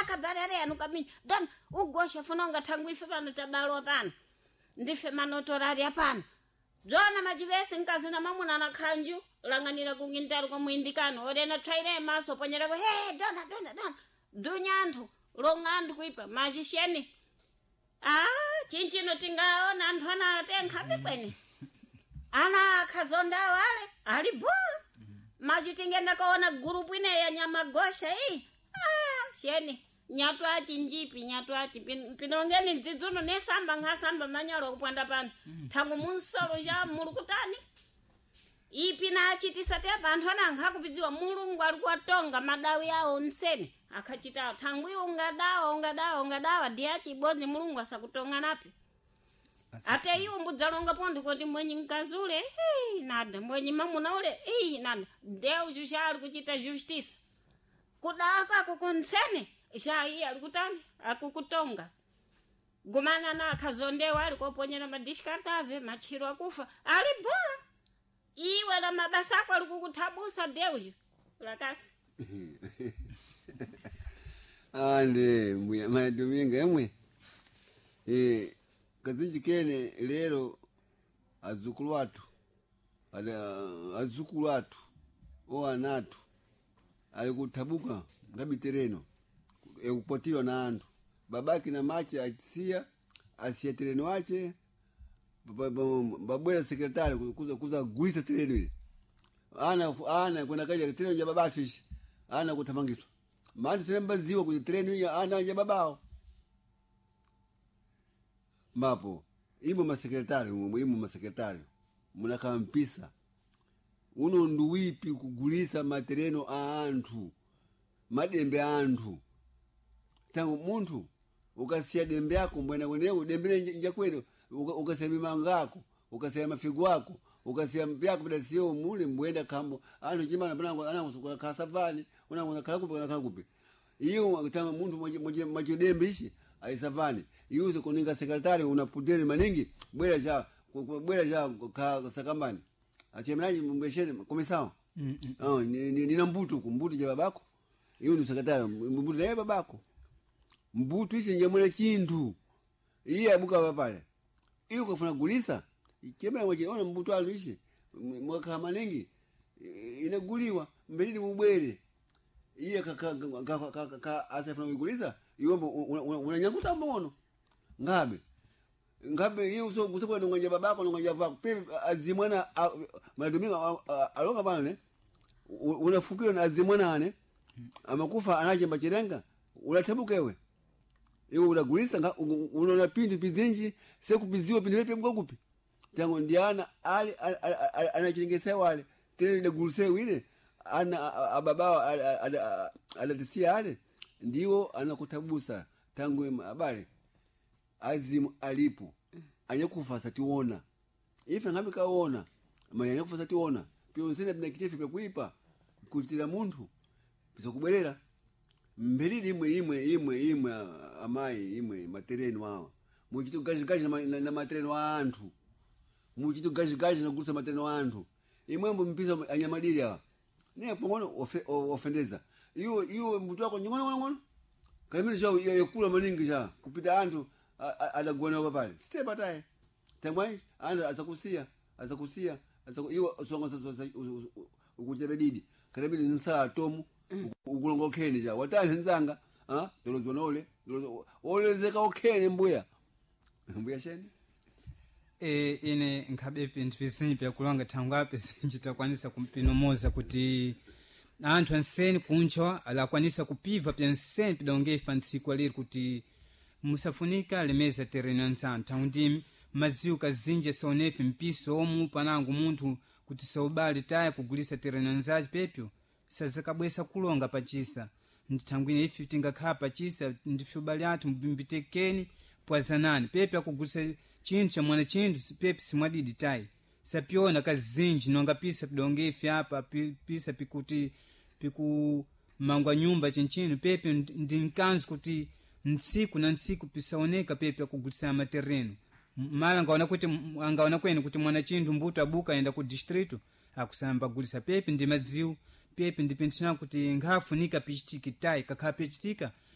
akabarere anu kamini don ugosha funonga tangu ife pano tabalo pano ndife manotorari apano zona majivesi nkazi na mamuna na kanju langanira kungintaru kwa muindikano orena twaire maso ponyera he dona dunyandu longandu kuipa majisheni chinchino tingaona anthu ana atenkhabe bwene ana khazonda wale alibo maji tingenda kaona gurupu ine ya nyama gosha hii sheni nyatwachi njipi nyatwachi pinongeni ndzidzuno nesamba ngasamba manyalo kupanda pano tangu munsolo ja mulukutani ipi na achitisa tepa anthu ana nkhakupidziwa mulungu alikuwa tonga madawi yawo nsene akhachitawo tangu iwo ungadawa diachi ibodzi mulungu asakutonga napi ate iwo mbudzalonga pondi kuti mwenye nkazule nada mwenye mamuna ule nada deu jushali kuchita justice kudaka kukonsene shai alikutani akukutonga gumana na khazondewa alikoponyera madishkartave machiro akufa alibo iwe na mabasa ako alikukuthabusa deu lakasi ande mbuya madominga emwe kazinji kene lero azukulu atu oanatu alikutabuka ngabitereno ekupotilo na antu babaki na machi asiya tereno wache babwela sekretari kuza guisa tereno ile ana kwenda kali tereno ya babatu ishi ana kutamangiswa mandi sembaziwa kuti tereno ya ana ya babao mapo imo masekretari munakampisa uno nduwipi kugulisa matereno a anthu madembe a anthu tangu munthu ukasiya dembe yako mbwena kweneko dembe njakwene ukasiya mimanga ako ukasiya mafigo ako ukasiya byako bidasiyo mule mbwenda kambo anthu chimana panango anango kasavani unango kala kupe iyo tangu munthu mwaje dembe ishi alisavani yuze kuninga sekretari unapudele maningi bwela ja sakambani achemnaji mbesheni komisao nina mbutu ja babako iyo ni sekretari mbutu na babako mbutu isi njemwele chintu iya abuka pale iyo kufuna gulisa chemela mwaje ona mbutu alu ishi mwaka maningi inaguliwa mbelini mubwele iya asafuna kugulisa yombo unanyanguta mbono ngabe hiyo so kusema ndongoja babako ndongoja vako pe azimwana madominga alonga bana unafukiwa na azimwana ane amakufa anaje machirenga unatabuka wewe iwe unagulisa unaona pindu pizinji sekupiziwa pindu lepe mgogupi tango ndiana ali anachingesa wale tele de gulse wile ana ababao alatisia ale ndiwo anakutabusa tangu habari azimu alipo anyakufa sationa ife ngabe kaona manya kufa sationa pio nsene bina kitefe pekuipa kutira muntu bisa kubelera mbelili imwe amai imwe matereno wao mukitu gaji na matereno wa antu mukitu gaji na kurusa matereno wa antu imwembo mpisa anyamadili hawa ni pongono ofendeza iyo mtu wako ngono kamili jao yakula maningi ja kupita antu adagwana pale site bataye tamwai anda azakusia iyo songa ukujebedidi karabili nsa tomu ukulongo keni ja watani nzanga dolozonole olezeka okene mbuya sheni ine nkhabe pintu visinyi kulonga tangape sinchitakwanisa kumpinomoza kuti anthu anseni kunchwa alakwanisa kupiva penseni pidonge pantsiku aliri kuti musafunika lemeza tereno nsanu taundi maziu kazinje saonepi mpiso omu panangu munthu kuti saubali taya kugulisa tereno nzaji pepyo sazakabwesa kulonga pachisa nditangwine ifi tingakhala pachisa ndifubali athu mbimbitekeni pwazanani pepe akugulisa chinthu cha mwana chinthu pepe simwadidi tayi sapiona kazinji nonga pisa pidonge ifi apa pisa pikuti piku mangwa nyumba chinchinu pepe ndinkanzi kuti ntsiku pisaoneka pepe akugulisa matereno mala angaona kwene kuti mwana chinthu mbuto abuka enda ku distrito akusamba gulisa pepe ndi madziu pepe ndipentshana kuti ngafunika pichitiki tayi kakha pichitika